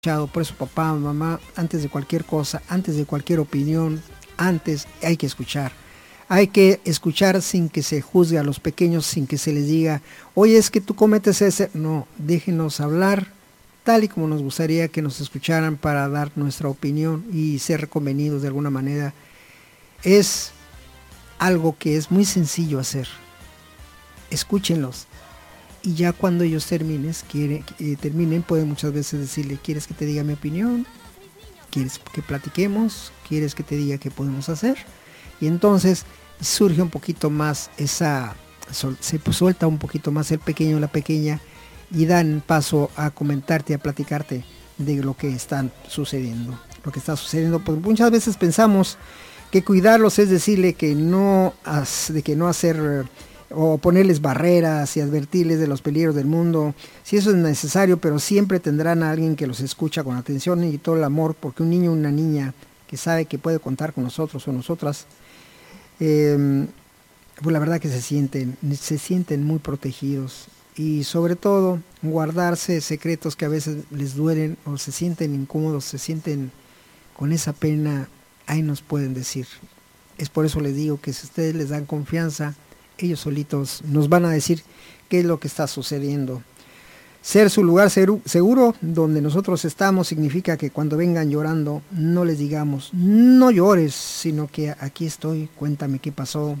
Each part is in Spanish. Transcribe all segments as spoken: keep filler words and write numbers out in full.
Por eso papá, mamá, antes de cualquier cosa, antes de cualquier opinión, antes hay que escuchar. Hay que escuchar sin que se juzgue a los pequeños, sin que se les diga, oye, es que tú cometes ese. No, déjenos hablar tal y como nos gustaría que nos escucharan para dar nuestra opinión y ser convenidos de alguna manera. Es algo que es muy sencillo hacer. Escúchenlos. Y ya cuando ellos terminen, quiere, eh, terminen, pueden muchas veces decirle, ¿quieres que te diga mi opinión? ¿Quieres que platiquemos? ¿Quieres que te diga qué podemos hacer? Y entonces surge un poquito más esa, se suelta un poquito más el pequeño o la pequeña y dan paso a comentarte, a platicarte de lo que está sucediendo. Lo que está sucediendo, pues muchas veces pensamos que cuidarlos es decirle que no, de que no hacer... o ponerles barreras y advertirles de los peligros del mundo, si eso es necesario, pero siempre tendrán a alguien que los escucha con atención y todo el amor, porque un niño o una niña que sabe que puede contar con nosotros o nosotras, eh, pues la verdad que se sienten, se sienten muy protegidos y sobre todo guardarse secretos que a veces les duelen o se sienten incómodos, se sienten con esa pena, ahí nos pueden decir. Es por eso les digo que si ustedes les dan confianza, ellos solitos nos van a decir qué es lo que está sucediendo. Ser su lugar seguro donde nosotros estamos significa que cuando vengan llorando no les digamos no llores, sino que aquí estoy, cuéntame qué pasó.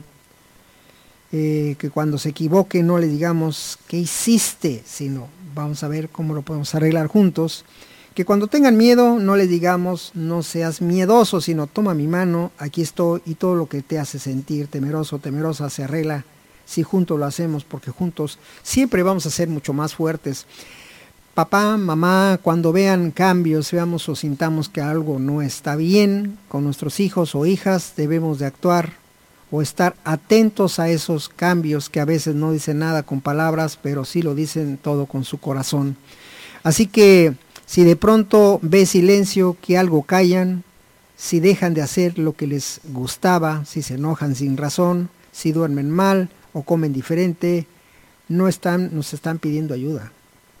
Eh, que cuando se equivoque no le digamos qué hiciste, sino vamos a ver cómo lo podemos arreglar juntos. Que cuando tengan miedo no les digamos no seas miedoso, sino toma mi mano, aquí estoy, y todo lo que te hace sentir temeroso, temerosa se arregla si juntos lo hacemos, porque juntos siempre vamos a ser mucho más fuertes. Papá, mamá, cuando vean cambios, veamos o sintamos que algo no está bien con nuestros hijos o hijas, debemos de actuar o estar atentos a esos cambios que a veces no dicen nada con palabras, pero sí lo dicen todo con su corazón. Así que si de pronto ve silencio, que algo callan, si dejan de hacer lo que les gustaba, si se enojan sin razón, si duermen mal o comen diferente, no están, nos están pidiendo ayuda.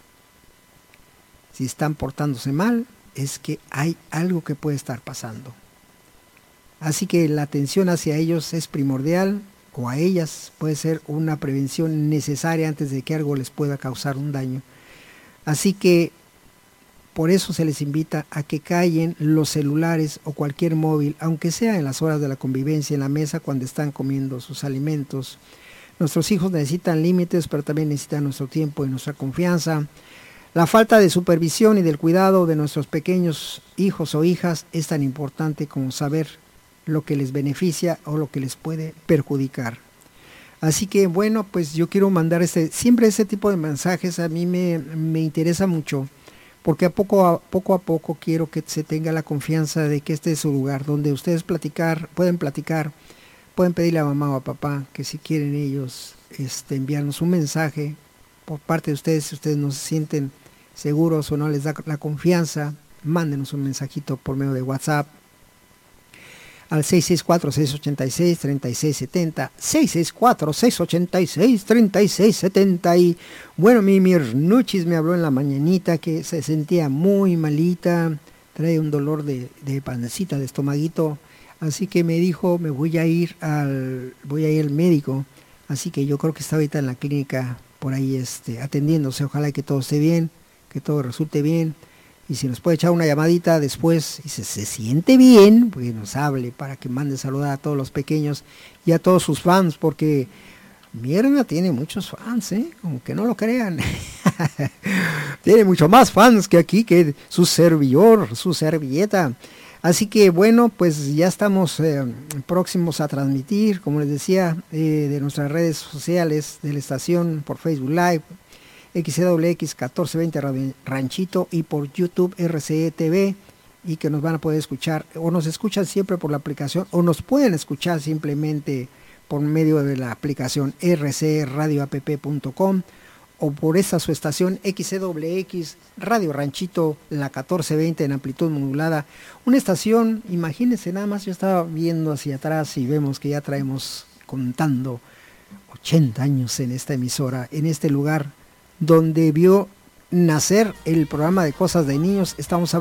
Si están portándose mal, es que hay algo que puede estar pasando. Así que la atención hacia ellos es primordial, o a ellas puede ser una prevención necesaria antes de que algo les pueda causar un daño. Así que por eso se les invita a que callen los celulares o cualquier móvil, aunque sea en las horas de la convivencia en la mesa cuando están comiendo sus alimentos. Nuestros hijos necesitan límites, pero también necesitan nuestro tiempo y nuestra confianza. La falta de supervisión y del cuidado de nuestros pequeños hijos o hijas es tan importante como saber lo que les beneficia o lo que les puede perjudicar. Así que bueno, pues yo quiero mandar este, siempre ese tipo de mensajes a mí me, me interesa mucho. Porque a poco, a poco a poco quiero que se tenga la confianza de que este es su lugar, donde ustedes platicar, pueden platicar, pueden pedirle a mamá o a papá que si quieren ellos este, enviarnos un mensaje por parte de ustedes, si ustedes no se sienten seguros o no les da la confianza, mándenos un mensajito por medio de WhatsApp al seis seis cuatro, seis ocho seis, tres seis siete cero, seis seis cuatro, seis ocho seis, tres seis siete cero. Y bueno, mi Mirnuchis me habló en la mañanita que se sentía muy malita, trae un dolor de, de pancita, de estomaguito, así que me dijo, me voy a ir al, voy a ir al médico, así que yo creo que está ahorita en la clínica por ahí este, atendiéndose, ojalá que todo esté bien, que todo resulte bien. Y si nos puede echar una llamadita después y se, se siente bien, pues nos hable para que mande saludar a todos los pequeños y a todos sus fans, porque mi hermana tiene muchos fans, ¿eh? Como que no lo crean. Tiene mucho más fans que aquí, que su servidor, su servilleta. Así que bueno, pues ya estamos eh, próximos a transmitir, como les decía, eh, de nuestras redes sociales, de la estación por Facebook Live, X C W X catorce veinte Ranchito, y por YouTube R C E T V, y que nos van a poder escuchar o nos escuchan siempre por la aplicación o nos pueden escuchar simplemente por medio de la aplicación r c radio app punto com o por esta su estación X C W X Radio Ranchito, la catorce veinte en amplitud modulada, una estación, imagínense nada más, yo estaba viendo hacia atrás y vemos que ya traemos contando ochenta años en esta emisora, en este lugar donde vio nacer el programa de Cosas de Niños, estamos